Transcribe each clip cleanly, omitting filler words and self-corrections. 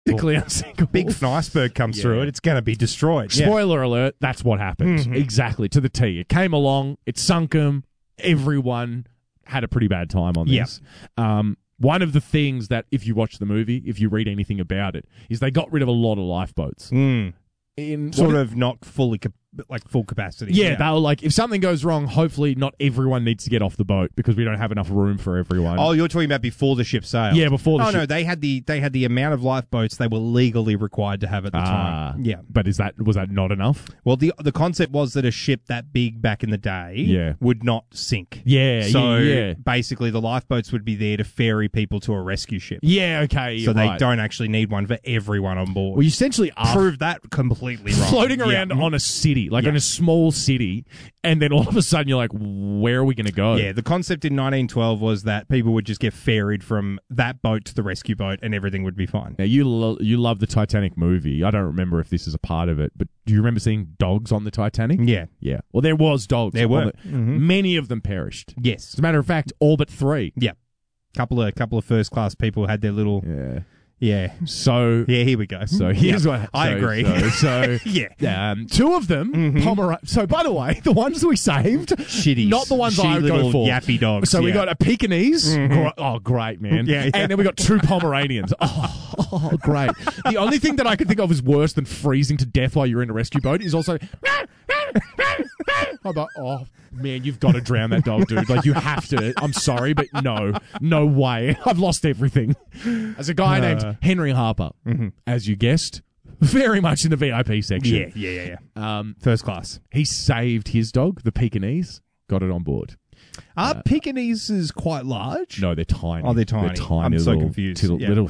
Physically unsinkable. Big iceberg comes through it, it's going to be destroyed. Spoiler alert, that's what happened. Mm-hmm. Exactly, to the T. It came along, it sunk them, everyone had a pretty bad time on this. One of the things that, if you watch the movie, if you read anything about it, is they got rid of a lot of lifeboats. In Sort of not fully full capacity. Yeah, they were like, if something goes wrong, hopefully not everyone needs to get off the boat because we don't have enough room for everyone. Oh, you're talking about before the ship sailed? Yeah, before the ship. No, they had the amount of lifeboats they were legally required to have at the time. Yeah. But was that not enough? Well, the concept was that a ship that big back in the day would not sink. Yeah, so basically the lifeboats would be there to ferry people to a rescue ship. Yeah, okay. So they don't actually need one for everyone on board. Well, you essentially are proved that completely wrong. Floating around on a city, in a small city, and then all of a sudden you're like, where are we going to go? Yeah, the concept in 1912 was that people would just get ferried from that boat to the rescue boat and everything would be fine. Now, you love the Titanic movie. I don't remember if this is a part of it, but do you remember seeing dogs on the Titanic? Yeah. Yeah. Well, there was dogs. There were. Many of them perished. Yes. As a matter of fact, all but 3. Yeah. Couple of first class people had their little... Yeah. So here we go. So here's what I agree. So 2 of them, So by the way, the ones we saved, shitties, not the ones I would go for. Yappy dogs. So we got a Pekingese. Oh, great, man. And then we got 2 Pomeranians. Oh, great. The only thing that I could think of is worse than freezing to death while you're in a rescue boat is also. I'm like, oh man, you've got to drown that dog, dude. Like, you have to. I'm sorry, but no way. I've lost everything. As a guy named Henry Harper, as you guessed, very much in the VIP section. Yeah. First class. He saved his dog, the Pekingese, got it on board. Are Pekingeses quite large? No, they're tiny. Oh, they're tiny. They're tiny. I'm so little, confused. Little,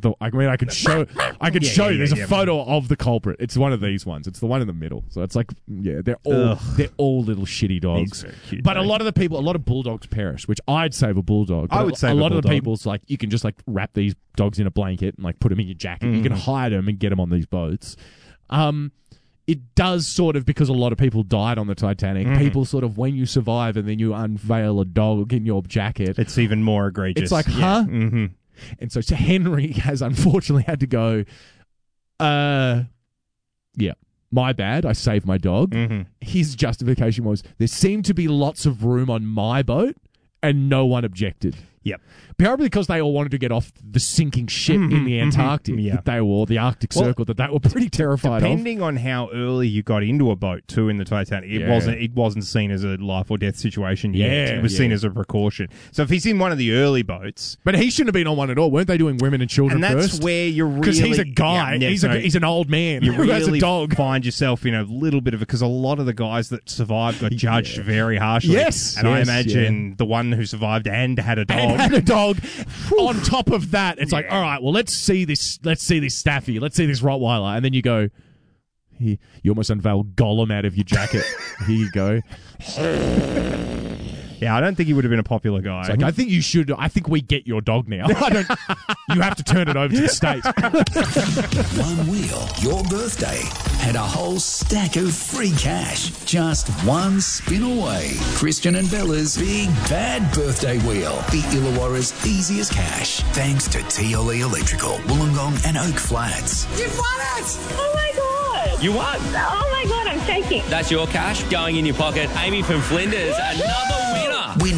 I could show you. There's a photo of the culprit. It's one of these ones. It's the one in the middle. So it's like, they're all little shitty dogs. So cute, but a lot of bulldogs perish, which I'd save a bulldog. I would save a lot of the bulldog. people's like, you can just like wrap these dogs in a blanket and like put them in your jacket. You can hide them and get them on these boats. It does sort of, because a lot of people died on the Titanic, people sort of, when you survive and then you unveil a dog in your jacket. It's even more egregious. It's like, huh? Mm-hmm. And so Henry has unfortunately had to go, my bad, I saved my dog. His justification was, there seemed to be lots of room on my boat and no one objected. Yep. Probably because they all wanted to get off the sinking ship in the Antarctic that they were, the Arctic Circle, that they were pretty terrified Depending on how early you got into a boat too in the Titanic, it wasn't seen as a life or death situation yet. It was seen as a precaution. So if he's in one of the early boats, but he shouldn't have been on one at all. Weren't they doing women and children first? And that's first? where you're really, because he's a guy. He's an old man. You who really has a dog. Find yourself in a little bit of it, because a lot of the guys that survived got judged very harshly. Yes, and I imagine the one who survived and had a dog. On top of that, it's like, all right, well, let's see this Staffy, let's see this Rottweiler, and then you go, you almost unveil Gollum out of your jacket. Here you go. Yeah, I don't think he would have been a popular guy. It's like, I think we get your dog now. You have to turn it over to the state. One wheel, your birthday, and a whole stack of free cash. Just one spin away. Christian and Bella's Big Bad Birthday Wheel. The Illawarra's easiest cash. Thanks to TLE Electrical, Wollongong and Oak Flats. You won it! Oh my God! You won! Oh my God, I'm shaking. That's your cash going in your pocket. Amy from Flinders, another winner. Win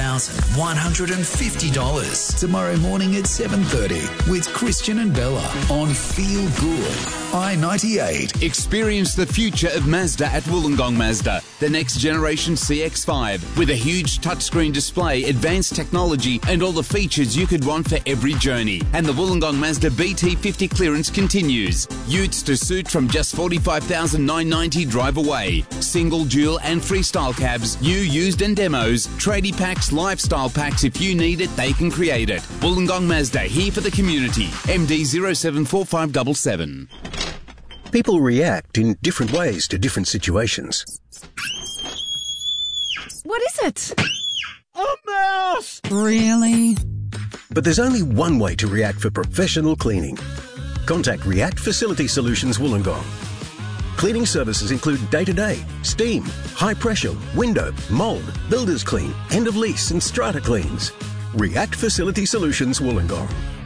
$4,150 tomorrow morning at 7:30 with Christian and Bella on Feel Good I-98. Experience the future of Mazda at Wollongong Mazda. The next generation CX-5 with a huge touchscreen display, advanced technology and all the features you could want for every journey. And the Wollongong Mazda BT50 clearance continues. Utes to suit from just $45,990 drive away. Single, dual and freestyle cabs, new, used and demos, tradie packs, lifestyle packs. If you need it, they can create it. Wollongong Mazda, here for the community. MD 074577. People react in different ways to different situations. What is it? A mouse! Really? But there's only one way to react for professional cleaning. Contact React Facility Solutions Wollongong. Cleaning services include day-to-day, steam, high-pressure, window, mould, builder's clean, end-of-lease and strata cleans. React Facility Solutions Wollongong.